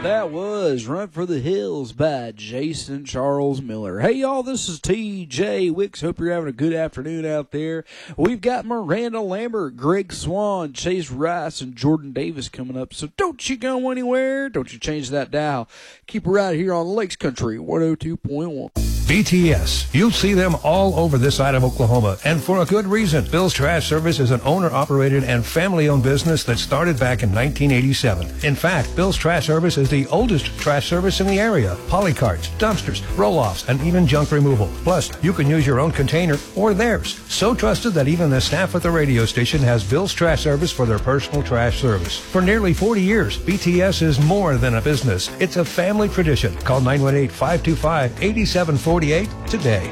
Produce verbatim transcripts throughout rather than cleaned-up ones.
That was Run for the Hills by Jason Charles Miller. Hey, y'all, this is T J Wicks. Hope you're having a good afternoon out there. We've got Miranda Lambert, Greg Swan, Chase Rice, and Jordan Davis coming up. So don't you go anywhere. Don't you change that dial. Keep it right here on Lakes Country one oh two point one. B T S. You'll see them all over this side of Oklahoma, and for a good reason. Bill's Trash Service is an owner-operated and family-owned business that started back in nineteen eighty-seven. In fact, Bill's Trash Service is the oldest trash service in the area. Polycarts, dumpsters, roll-offs, and even junk removal. Plus, you can use your own container or theirs. So trusted that even the staff at the radio station has Bill's Trash Service for their personal trash service. For nearly forty years, B T S is more than a business. It's a family tradition. Call nine one eight, five two five, eight seven four eight today.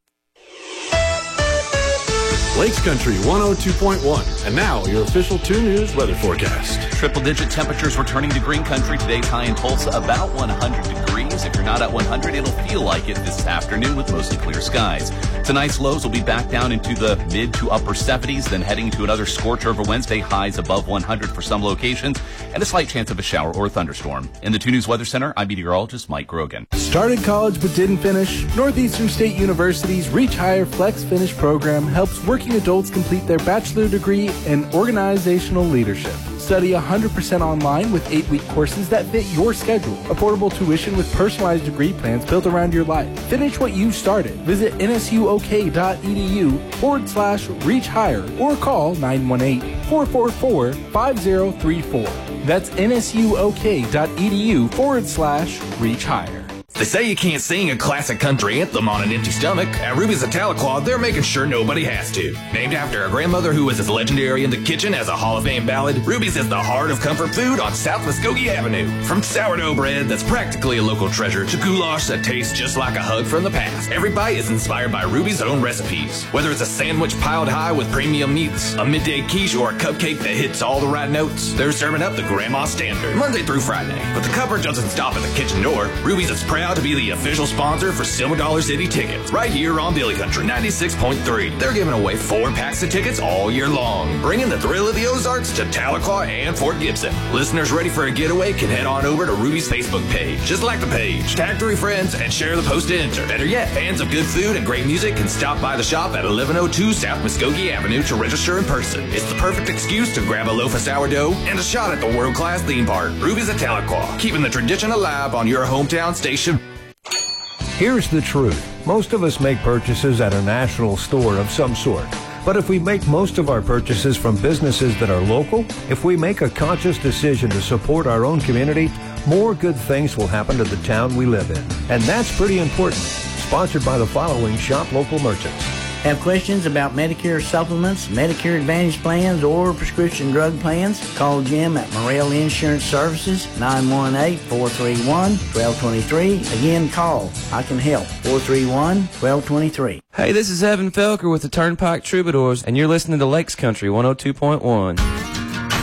Lakes Country one oh two point one. And now, your official two News weather forecast. Triple-digit temperatures returning to green country. Today's high in Tulsa about one hundred degrees. If you're not at one hundred, it'll feel like it this afternoon with mostly clear skies. Tonight's lows will be back down into the mid to upper seventies, then heading to another scorch over Wednesday. Highs above one hundred for some locations, and a slight chance of a shower or a thunderstorm. In the two News Weather Center, I'm meteorologist Mike Grogan. Started college but didn't finish? Northeastern State University's Reach Higher Flex Finish program helps working adults complete their bachelor degree in organizational leadership. Study one hundred percent online with eight-week courses that fit your schedule. Affordable tuition with personalized degree plans built around your life. Finish what you started. Visit nsuok.edu forward slash reach higher or call nine one eight, four four four, five zero three four. That's nsuok.edu forward slash reach higher. They say you can't sing a classic country anthem on an empty stomach. At Ruby's Italiqua, they're making sure nobody has to. Named after a grandmother who was as legendary in the kitchen as a Hall of Fame ballad, Ruby's is the heart of comfort food on South Muskogee Avenue. From sourdough bread that's practically a local treasure to goulash that tastes just like a hug from the past, every bite is inspired by Ruby's own recipes. Whether it's a sandwich piled high with premium meats, a midday quiche, or a cupcake that hits all the right notes, they're serving up the grandma standard Monday through Friday. But the cover doesn't stop at the kitchen door. Ruby's is proud to be the official sponsor for Silver Dollar City tickets right here on Billy Country ninety-six point three. They're giving away four packs of tickets all year long, bringing the thrill of the Ozarks to Tahlequah and Fort Gibson. Listeners ready for a getaway can head on over to Ruby's Facebook page. Just like the page, tag three friends and share the post to enter. Better yet, fans of good food and great music can stop by the shop at eleven oh two South Muskogee Avenue to register in person. It's the perfect excuse to grab a loaf of sourdough and a shot at the world-class theme park. Ruby's at Tahlequah, keeping the tradition alive on your hometown station. Here's the truth. Most of us make purchases at a national store of some sort. But if we make most of our purchases from businesses that are local, if we make a conscious decision to support our own community, more good things will happen to the town we live in. And that's pretty important. Sponsored by the following Shop Local Merchants. Have questions about Medicare supplements, Medicare Advantage plans, or prescription drug plans? Call Jim at Morrell Insurance Services, nine one eight, four three one, one two two three. Again, call. I can help. four three one, one two two three. Hey, this is Evan Felker with the Turnpike Troubadours, and you're listening to Lakes Country one oh two point one.